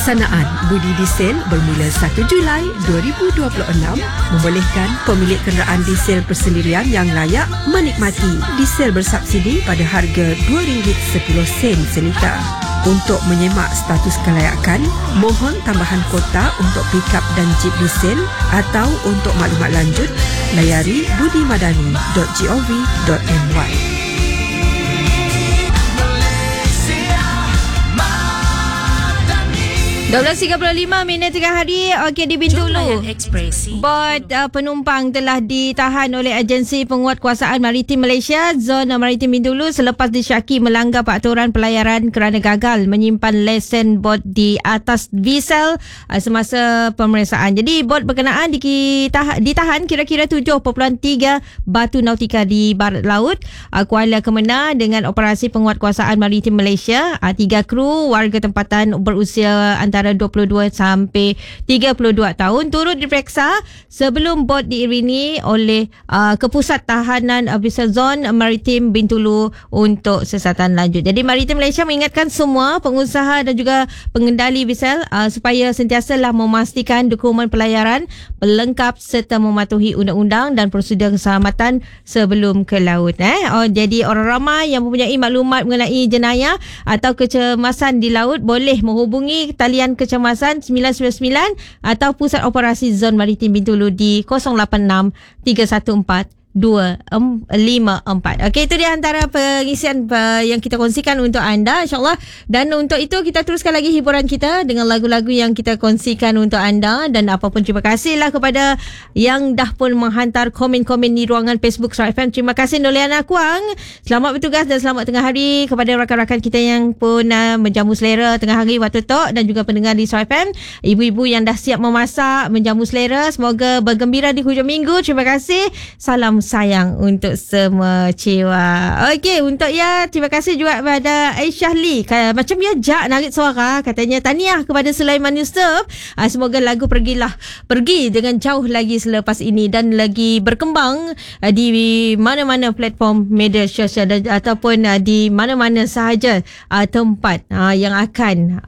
Pelaksanaan budi diesel bermula 1 Julai 2026 membolehkan pemilik kenderaan diesel persendirian yang layak menikmati diesel bersubsidi pada harga RM2.10 seliter. Untuk menyemak status kelayakan, mohon tambahan kota untuk pikap dan jeep diesel atau untuk maklumat lanjut, layari budimadani.gov.my. 12.35 minit tengah hari. Okey, di Bintulu, bot penumpang telah ditahan oleh agensi penguatkuasaan maritim Malaysia Zon Maritim Bintulu selepas disyaki melanggar peraturan pelayaran kerana gagal menyimpan lesen bot di atas Vsel semasa pemeriksaan. Jadi bot berkenaan ditahan kira-kira 7.3 batu nautika di barat laut Kuala Kemenah dengan operasi penguatkuasaan maritim Malaysia. 3 kru warga tempatan berusia antara 22 sampai 32 tahun turut diperiksa sebelum bot diiringi oleh ke Pusat Tahanan Vsel Zon Maritim Bintulu untuk siasatan lanjut. Jadi Maritim Malaysia mengingatkan semua pengusaha dan juga pengendali Vsel supaya sentiasalah memastikan dokumen pelayaran pelengkap serta mematuhi undang-undang dan prosedur keselamatan sebelum ke laut. Jadi orang ramai yang mempunyai maklumat mengenai jenayah atau kecemasan di laut boleh menghubungi talian kecemasan 999 atau Pusat Operasi Zon Maritim Bintulu di 086 314 254. Okey, itu dia antara pengisian yang kita kongsikan untuk anda, insyaAllah. Dan untuk itu kita teruskan lagi hiburan kita dengan lagu-lagu yang kita kongsikan untuk anda. Dan apapun, terima kasihlah kepada yang dah pun menghantar komen-komen di ruangan Facebook Suara FM. Terima kasih Noliana Kuang. Selamat bertugas dan selamat tengah hari kepada rakan-rakan kita yang pun menjamu selera tengah hari waktu tok, dan juga pendengar di Suara FM. Ibu-ibu yang dah siap memasak, menjamu selera, semoga bergembira di hujung minggu. Terima kasih. Salam sayang untuk semua cewa. Okey, untuk terima kasih juga kepada Aisyah Lee. Macam Jak narik suara, katanya tahniah kepada Sulaiman Yusof. Semoga lagu pergi dengan jauh lagi selepas ini dan lagi berkembang di mana-mana platform media sosial ataupun di mana-mana sahaja tempat yang akan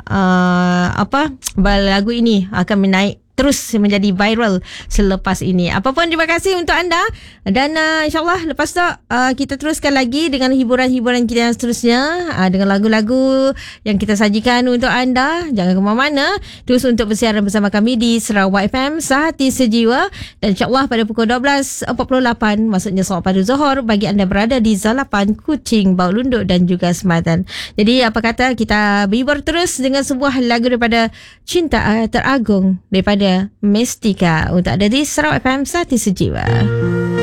lagu ini akan menaik terus menjadi viral selepas ini. Apapun, terima kasih untuk anda. Dan insyaAllah lepas tu kita teruskan lagi dengan hiburan-hiburan kita yang seterusnya, dengan lagu-lagu yang kita sajikan untuk anda. Jangan ke mana-mana, terus untuk bersiaran bersama kami di Sarawak FM Sehati Sejiwa. Dan insyaAllah pada pukul 12.48, maksudnya selepas pada Zohor, bagi anda berada di Zalapan, Kuching, Bau Lunduk dan juga Sematan. Jadi apa kata kita berhibur terus dengan sebuah lagu daripada Cinta Teragung daripada Mestika untuk ada di Sarawak FM Sehati Sejiwa.